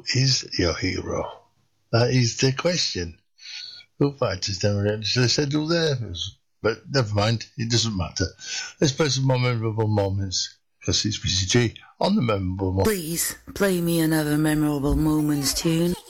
Who is your hero? That is the question. Foo Fighters never actually said all theirs, but never mind, it doesn't matter. Let's play some more memorable moments, because it's PCG on the memorable moments. Please play me another memorable moments tune.